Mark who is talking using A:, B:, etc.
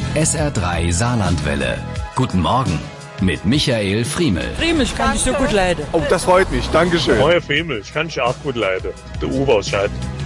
A: SR3 Saarlandwelle. Guten Morgen mit Michael Friemel.
B: Friemel, ich kann dich so gut leiden.
C: Oh, das freut mich. Dankeschön.
D: Moin Friemel, ich kann dich auch gut leiden. Der Uwe aus Schad.